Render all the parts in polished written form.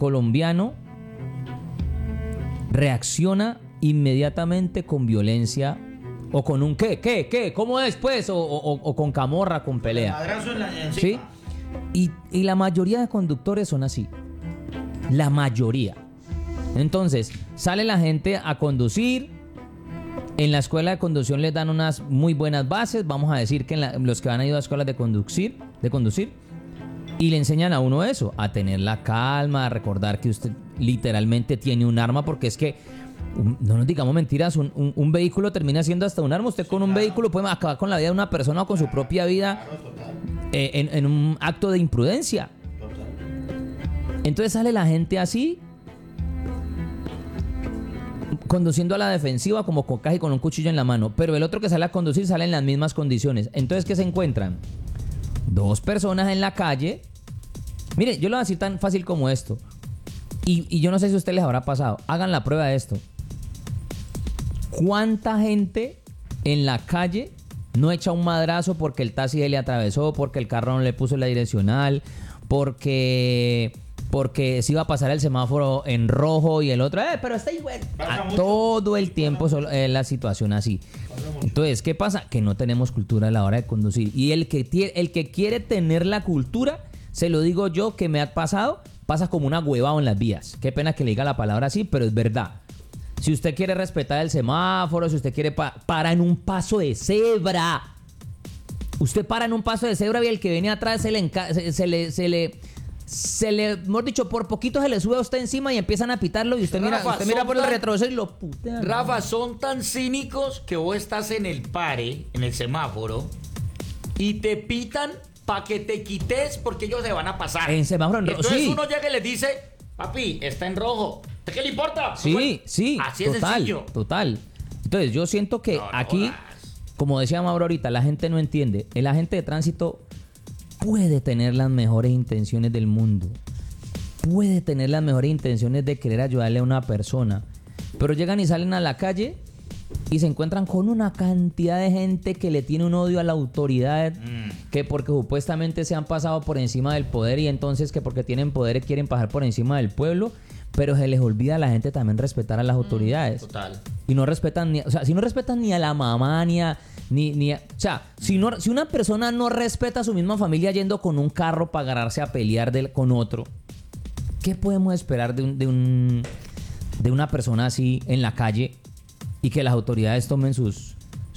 colombiano reacciona inmediatamente con violencia o con un ¿qué? ¿Cómo es pues? O con camorra, con pelea. ¿Sí? Y la mayoría de conductores son así. La mayoría. Entonces, sale la gente a conducir. En la escuela de conducción les dan unas muy buenas bases. Vamos a decir que los que han ido a escuelas de conducir, y le enseñan a uno eso, a tener la calma, a recordar que usted literalmente tiene un arma, porque es que, no nos digamos mentiras, un vehículo termina siendo hasta un arma. Usted con un vehículo puede acabar con la vida de una persona o con su propia vida en un acto de imprudencia. Entonces sale la gente así, conduciendo a la defensiva como con casi con un cuchillo en la mano, pero el otro que sale a conducir sale en las mismas condiciones. Entonces, ¿qué se encuentran? Dos personas en la calle. Mire, yo lo voy a decir tan fácil como esto, y yo no sé si a ustedes les habrá pasado. Hagan la prueba de esto. ¿Cuánta gente en la calle no echa un madrazo porque el taxi se le atravesó, porque el carro no le puso la direccional, porque se iba a pasar el semáforo en rojo y el otro, pero está igual? Todo el tiempo es la situación así. Entonces, ¿qué pasa? Que no tenemos cultura a la hora de conducir. Y el que quiere tener la cultura, se lo digo yo que me ha pasado, pasa como una huevada en las vías. Qué pena que le diga la palabra así, pero es verdad. Si usted quiere respetar el semáforo, si usted quiere para en un paso de cebra. Usted para en un paso de cebra y el que viene atrás se le, mejor dicho, por poquito se le sube a usted encima y empiezan a pitarlo y usted mira por el retroceso y lo putean. Rafa, son tan cínicos que vos estás en el pare, en el semáforo, y te pitan para que te quites porque ellos se van a pasar. En semáforo en rojo, entonces sí. Uno llega y les dice, papi, está en rojo. ¿Qué le importa? Sí, sí, así total, es sencillo. Total. Entonces yo siento que aquí, como decía Mauro ahorita, la gente no entiende. El agente de tránsito puede tener las mejores intenciones del mundo, puede tener las mejores intenciones de querer ayudarle a una persona, pero llegan y salen a la calle y se encuentran con una cantidad de gente que le tiene un odio a la autoridad, que porque supuestamente se han pasado por encima del poder y entonces que porque tienen poder quieren pasar por encima del pueblo, pero se les olvida a la gente también respetar a las autoridades. Total. Y no respetan si no respetan ni a la mamá ni a si una persona no respeta a su misma familia yendo con un carro para agarrarse a pelear con otro, ¿qué podemos esperar de una persona así en la calle y que las autoridades tomen sus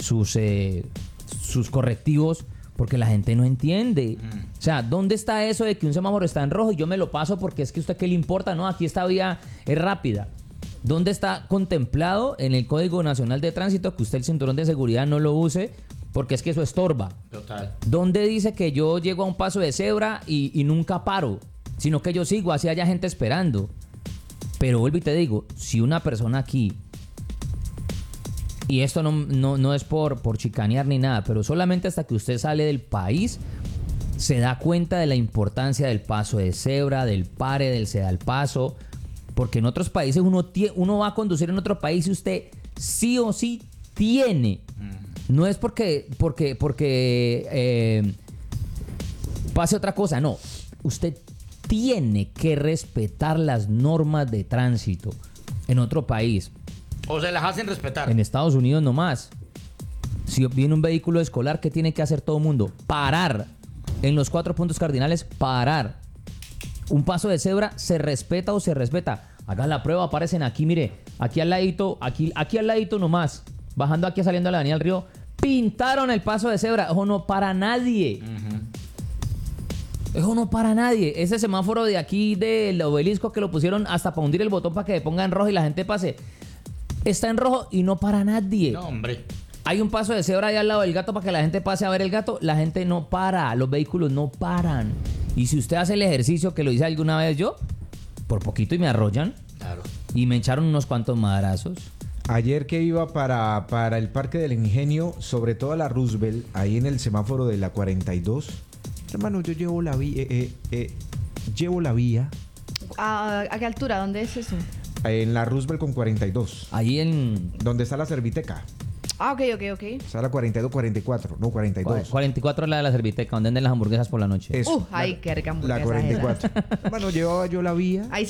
correctivos? Porque la gente no entiende. O sea, ¿dónde está eso de que un semáforo está en rojo y yo me lo paso porque es que a usted qué le importa? No, aquí esta vía es rápida. ¿Dónde está contemplado en el Código Nacional de Tránsito que usted el cinturón de seguridad no lo use porque es que eso estorba? Total. ¿Dónde dice que yo llego a un paso de cebra y nunca paro? Sino que yo sigo, así haya gente esperando. Pero vuelvo y te digo, si una persona aquí, y esto no es por chicanear ni nada, pero solamente hasta que usted sale del país se da cuenta de la importancia del paso de cebra, del pare, del ceda al paso. Porque en otros países uno va a conducir en otro país y usted sí o sí tiene. No es porque pase otra cosa, no. Usted tiene que respetar las normas de tránsito en otro país. O se las hacen respetar. En Estados Unidos nomás. Si viene un vehículo escolar, ¿qué tiene que hacer todo el mundo? Parar. En los 4 puntos cardinales, parar. Un paso de cebra se respeta o se respeta. Hagan la prueba, aparecen aquí, mire, aquí al ladito, aquí al ladito nomás, bajando aquí saliendo a la Avenida del Río, pintaron el paso de cebra. Ojo, no para nadie. Eso no para nadie. Ese semáforo de aquí del Obelisco que lo pusieron hasta para hundir el botón para que le ponga en rojo y la gente pase, está en rojo y no para nadie. No, hombre. Hay un paso de cebra ahí al lado del gato para que la gente pase a ver el gato. La gente no para, los vehículos no paran. Y si usted hace el ejercicio que lo hice alguna vez yo, por poquito y me arrollan. Claro. Y me echaron unos cuantos madrazos. Ayer que iba para el Parque del Ingenio, sobre todo a la Roosevelt, ahí en el semáforo de la 42, hermano, yo llevo la vía. ¿A qué altura? ¿Dónde es eso? En la Roosevelt con 42. Ahí en... Donde está la Serviteca. Ah, ok. Está la 42, 44. No, 42. 44 es la de la Serviteca, donde venden las hamburguesas por la noche. Eso, ay, qué rica hamburguesa. La 44. Hermano, llevaba yo la vía. Ahí